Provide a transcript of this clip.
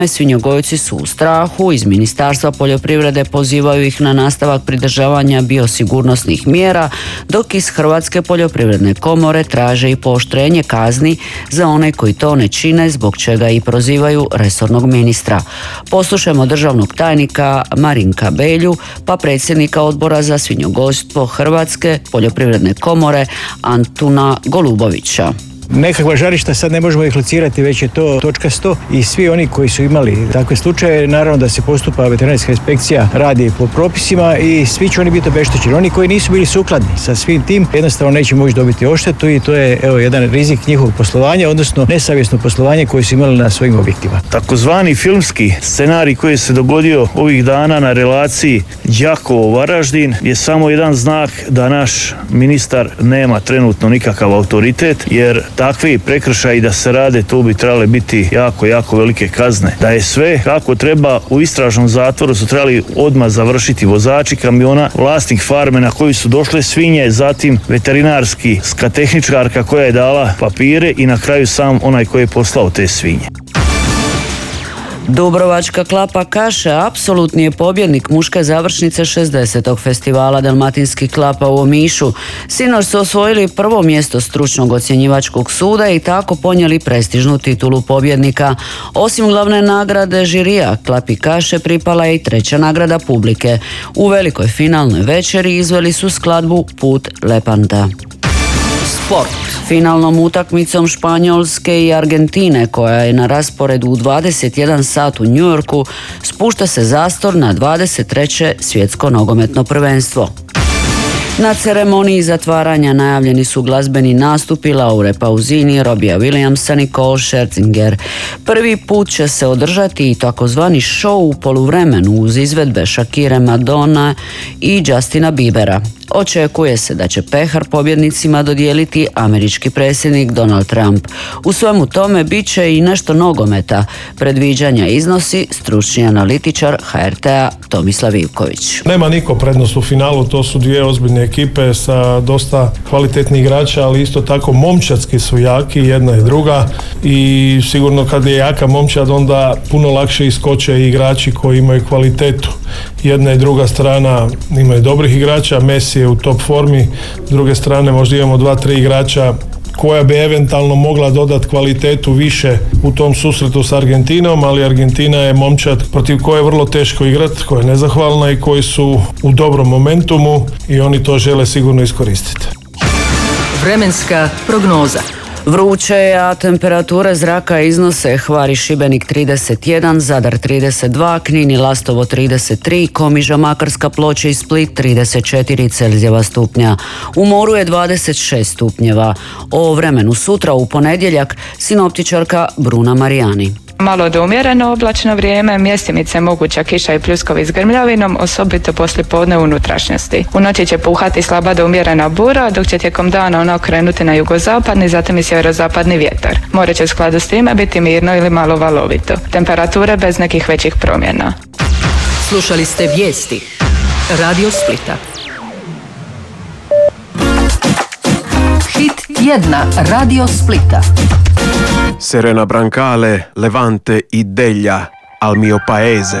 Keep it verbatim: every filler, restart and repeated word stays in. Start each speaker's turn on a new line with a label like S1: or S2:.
S1: Svinjogojci su u strahu, iz Ministarstva poljoprivrede pozivaju ih na nastavak pridržavanja biosigurnosnih mjera, dok iz Hrvatske poljoprivredne komore traže i pooštrenje kazni za one koji to ne čine, zbog čega i prozivaju resornog ministra. Poslušajmo državnog tajnika Marinka Belju, pa predsjednika Odbora za svinjogojstvo Hrvatske poljoprivredne komore Antuna Golubovića.
S2: Nekakva žarišta sad ne možemo ih locirati, već je to točkasto i svi oni koji su imali takve slučaje, naravno da se postupa veterinarska inspekcija, radi po propisima i svi će oni biti obeštećeni. Oni koji nisu bili sukladni sa svim tim jednostavno neće moći dobiti odštetu i to je evo jedan rizik njihovog poslovanja, odnosno nesavjesno poslovanje koje su imali na svojim objektima.
S3: Takozvani filmski scenarij koji se dogodio ovih dana na relaciji Đakovo-Varaždin je samo jedan znak da naš ministar nema trenutno nikakav autoritet, jer takvi prekršaji da se rade, tu bi trebale biti jako, jako velike kazne. Da je sve kako treba, u istražnom zatvoru su trebali odmah završiti vozači kamiona, vlasnik farme na koju su došle svinje, zatim veterinarski tehničarka koja je dala papire i na kraju sam onaj koji je poslao te svinje.
S1: Dubrovačka klapa Kaše apsolutni je pobjednik muške završnice šezdesetog festivala dalmatinskih klapa u Omišu. Sinoć su osvojili prvo mjesto stručnog ocjenjivačkog suda i tako ponijeli prestižnu titulu pobjednika. Osim glavne nagrade žirija, klapi Kaše pripala je i treća nagrada publike. U velikoj finalnoj večeri izveli su skladbu Put Lepanta. Sport. Finalnom utakmicom Španjolske i Argentine, koja je na rasporedu u dvadeset jedan sat u New Yorku, spušta se zastor na dvadeset treće svjetsko nogometno prvenstvo. Na ceremoniji zatvaranja najavljeni su glazbeni nastupi Laure Pausini, Robija Williamsa, Nicole Scherzinger. Prvi put će se održati i takozvani show u poluvremenu uz izvedbe Shakire, Madonna i Justina Biebera. Očekuje se da će pehar pobjednicima dodijeliti američki predsjednik Donald Trump. U svemu tome bit će i nešto nogometa. Predviđanja iznosi stručni analitičar H R T-a Tomislav Ivković.
S4: Nema niko prednost u finalu, to su dvije ozbiljne ekipe sa dosta kvalitetnih igrača, ali isto tako momčadski su jaki, jedna i druga, i sigurno kad je jaka momčad onda puno lakše iskoče i igrači koji imaju kvalitetu. Jedna i druga strana imaju dobrih igrača, Messi je u top formi, s druge strane možda imamo dva, tri igrača koja bi eventualno mogla dodati kvalitetu više u tom susretu s Argentinom, ali Argentina je momčad protiv koje je vrlo teško igrati, koja je nezahvalna i koji su u dobrom momentumu i oni to žele sigurno iskoristiti.
S5: Vremenska prognoza.
S1: Vruće je, a temperature zraka iznose Hvar i Šibenik trideset jedan, Zadar trideset dva, Knin i Lastovo trideset tri, Komiža, Makarska, Ploče i Split trideset četiri Celzijeva stupnja. U moru je dvadeset šest stupnjeva. O vremenu sutra u ponedjeljak sinoptičarka Bruna Marijani.
S6: Malo do umjereno oblačno vrijeme, mjestimice moguća kiša i pljuskovi s grmljavinom, osobito poslijepodne u unutrašnjosti. U noći će puhati slaba do umjerena bura, dok će tijekom dana ona okrenuti na jugozapadni, zatim i sjeverozapadni vjetar. More će u skladu s time biti mirno ili malo valovito. Temperature bez nekih većih promjena.
S5: Slušali ste vijesti Radio Splita. Hit tjedna Radio Splita.
S7: Serena Brancale, Levante i Deglia al mio paese.